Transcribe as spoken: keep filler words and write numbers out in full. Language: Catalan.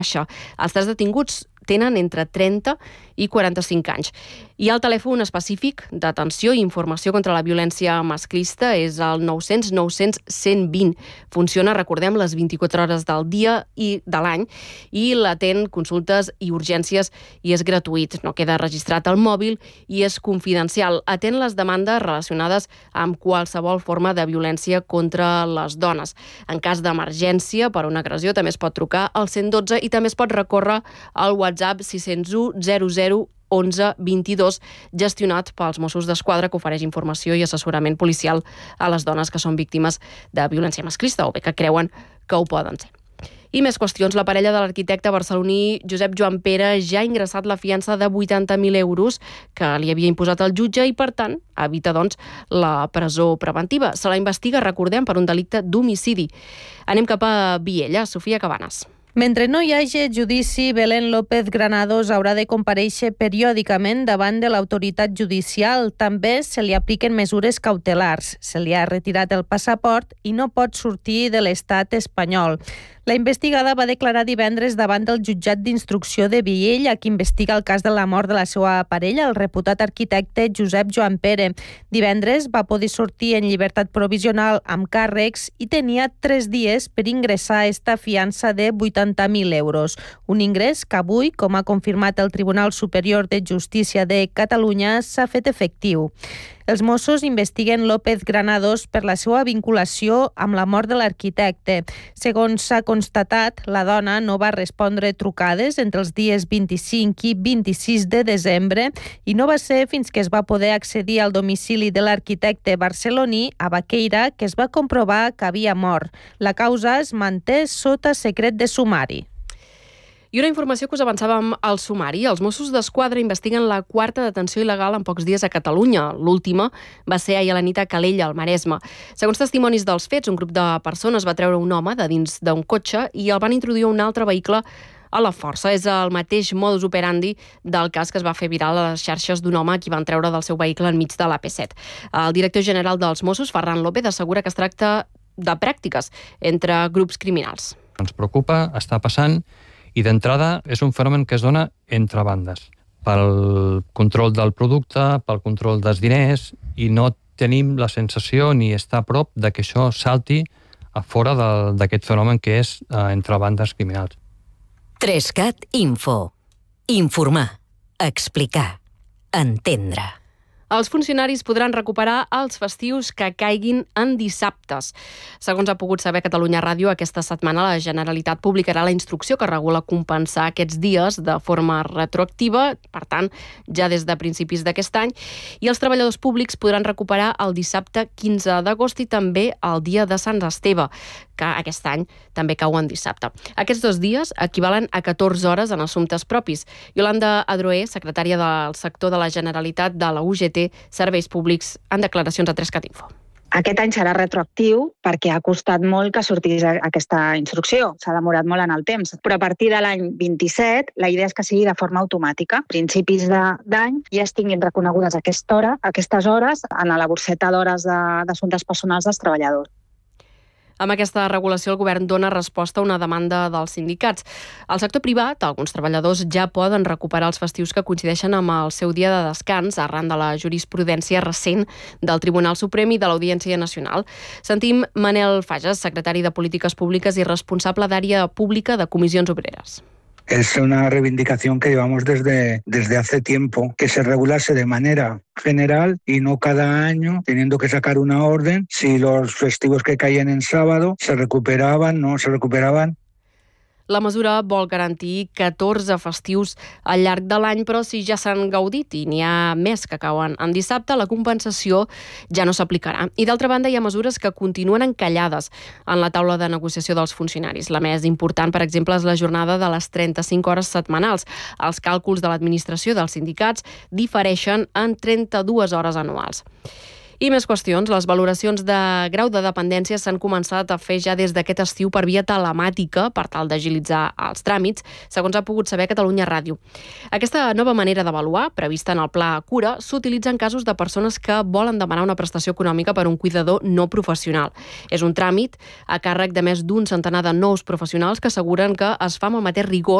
baixa. Els tres detinguts tenen entre trenta i quaranta-cinc anys. I el telèfon específic d'atenció i informació contra la violència masclista és el nou cents nou cents cent vint. Funciona, recordem, les vint-i-quatre hores del dia i de l'any i l'atén consultes i urgències i és gratuït. No queda registrat al mòbil i és confidencial. Atén les demandes relacionades amb qualsevol forma de violència contra les dones. En cas d'emergència per una agressió també es pot trucar al cent dotze i també es pot recórrer al WhatsApp sis zero u zero zero onze vint-i-dos, gestionat pels Mossos d'Esquadra, que ofereix informació i assessorament policial a les dones que són víctimes de violència masclista o bé que creuen que ho poden ser. I més qüestions. La parella de l'arquitecte barceloní Josep Joan Pere ja ha ingressat la fiança de vuitanta mil euros que li havia imposat el jutge i, per tant, evita doncs, la presó preventiva. Se la investiga, recordem, per un delicte d'homicidi. Anem cap a Viella. Sofia Cabanes. Mentre no hi hagi judici, Belén López Granados haurà de comparèixer periòdicament davant de l'autoritat judicial. També se li apliquen mesures cautelars. Se li ha retirat el passaport i no pot sortir de l'estat espanyol. La investigada va declarar divendres davant del jutjat d'instrucció de Viella, qui investiga el cas de la mort de la seva parella, el reputat arquitecte Josep Joan Pere. Divendres va poder sortir en llibertat provisional amb càrrecs i tenia tres dies per ingressar esta fiança de vuitanta mil euros. Un ingrés que avui, com ha confirmat el Tribunal Superior de Justícia de Catalunya, s'ha fet efectiu. Els Mossos investiguen López Granados per la seva vinculació amb la mort de l'arquitecte. Segons s'ha constatat, la dona no va respondre trucades entre els dies vint-i-cinc i vint-i-sis de desembre i no va ser fins que es va poder accedir al domicili de l'arquitecte barceloní a Baqueira que es va comprovar que havia mort. La causa es manté sota secret de sumari. I una informació que us avançàvem al sumari. Els Mossos d'Esquadra investiguen la quarta detenció il·legal en pocs dies a Catalunya. L'última va ser ahir a la nit a Calella, al Maresme. Segons testimonis dels fets, un grup de persones va treure un home de dins d'un cotxe i el van introduir a un altre vehicle a la força. És el mateix modus operandi del cas que es va fer viral a les xarxes d'un home qui van treure del seu vehicle enmig de l'A P set. El director general dels Mossos, Ferran López, assegura que es tracta de pràctiques entre grups criminals. Ens preocupa, està passant, i d'entrada és un fenomen que es dona entre bandes, pel control del producte, pel control dels diners, i no tenim la sensació ni estar a prop de que això salti a fora d'aquest fenomen que és eh, entre bandes criminals. Trescat Info. Informar, explicar, entendre. Els funcionaris podran recuperar els festius que caiguin en dissabtes. Segons ha pogut saber Catalunya Ràdio, aquesta setmana la Generalitat publicarà la instrucció que regula compensar aquests dies de forma retroactiva, per tant, ja des de principis d'aquest any, i els treballadors públics podran recuperar el dissabte quinze d'agost i també el dia de Sant Esteve, que aquest any també cau en dissabte. Aquests dos dies equivalen a catorze hores en assumptes propis. Yolanda Adroer, secretària del sector de la Generalitat de la U G T Serveis Públics, en declaracions a Trescat Info. Aquest any serà retroactiu perquè ha costat molt que sortís aquesta instrucció. S'ha demorat molt en el temps. Però a partir de l'any vint-i-set, la idea és que sigui de forma automàtica. A principis d'any ja es tinguin reconegudes aquesta hora, aquestes hores en la borseta d'hores d'assumptes personals dels treballadors. Amb aquesta regulació, el govern dona resposta a una demanda dels sindicats. Al sector privat, alguns treballadors ja poden recuperar els festius que coincideixen amb el seu dia de descans arran de la jurisprudència recent del Tribunal Suprem i de l'Audiència Nacional. Sentim Manel Fages, secretari de Polítiques Públiques i responsable d'àrea pública de Comissions Obreres. Es una reivindicación que llevamos desde, desde hace tiempo, que se regulase de manera general y no cada año teniendo que sacar una orden si los festivos que caían en sábado se recuperaban, no se recuperaban. La mesura vol garantir catorze festius al llarg de l'any, però si ja s'han gaudit i n'hi ha més que cauen en dissabte, la compensació ja no s'aplicarà. I d'altra banda, hi ha mesures que continuen encallades en la taula de negociació dels funcionaris. La més important, per exemple, és la jornada de les trenta-cinc hores setmanals. Els càlculs de l'administració dels sindicats difereixen en trenta-dues hores anuals. I més qüestions. Les valoracions de grau de dependència s'han començat a fer ja des d'aquest estiu per via telemàtica per tal d'agilitzar els tràmits, segons ha pogut saber Catalunya Ràdio. Aquesta nova manera d'avaluar, prevista en el Pla Cura, s'utilitza en casos de persones que volen demanar una prestació econòmica per un cuidador no professional. És un tràmit a càrrec de més d'un centenar de nous professionals que asseguren que es fa amb el mateix rigor